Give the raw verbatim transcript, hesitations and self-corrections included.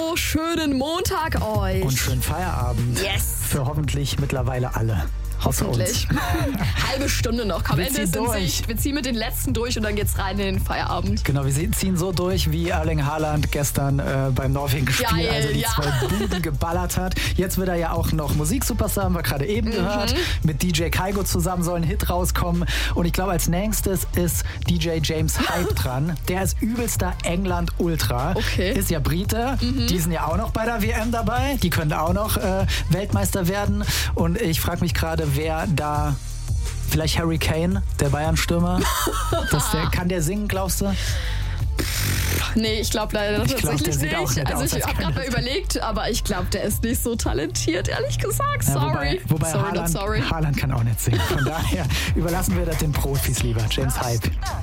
Hallo, schönen Montag euch. Und schönen Feierabend. Yes. Für hoffentlich mittlerweile alle. Hoffentlich. Halbe Stunde noch. Komm, Wir Ende ziehen ist in durch. Sicht. Wir ziehen mit den letzten durch und dann geht's rein in den Feierabend. Genau, wir ziehen so durch, wie Erling Haaland gestern äh, beim Norwegen-Spiel, Geil, also die ja. zwei Buden geballert hat. Jetzt wird er ja auch noch Musiksuperstar, haben wir gerade eben Mhm. gehört. Mit D J Kaigo zusammen soll ein Hit rauskommen. Und ich glaube, als nächstes ist D J James Hype dran. Der ist übelster England-Ultra. Okay. Ist ja Brite. Die sind ja auch noch bei der W M dabei. Die können auch noch äh, Weltmeister werden. Und ich frage mich gerade, wer da... Vielleicht Harry Kane, der Bayern-Stürmer. Das, der, kann der singen, glaubst du? Nee, ich glaube leider Ich glaub, tatsächlich der sieht nicht. auch nicht also aus, ich als habe kann gerade mal er überlegt, aber ich glaube, der ist nicht so talentiert, ehrlich gesagt. Ja, Sorry. wobei wobei sorry, Haaland, not sorry. Haaland kann auch nicht singen. Von daher überlassen wir das den Profis lieber. James Hype.